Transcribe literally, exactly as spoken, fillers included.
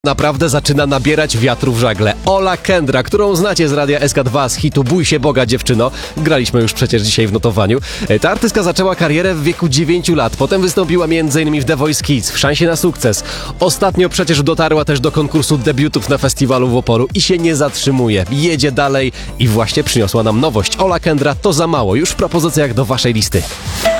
Naprawdę zaczyna nabierać wiatru w żagle. Ola Kendra, którą znacie z Radia S K dwa z hitu Bój się Boga dziewczyno. Graliśmy już przecież dzisiaj w notowaniu. Ta artystka zaczęła karierę w wieku dziewięciu lat. Potem wystąpiła m.in. w The Voice Kids, w Szansie na sukces. Ostatnio przecież dotarła też do konkursu debiutów na festiwalu w Opolu i się nie zatrzymuje. Jedzie dalej i właśnie przyniosła nam nowość. Ola Kendra, To za mało. Już w propozycjach do waszej listy.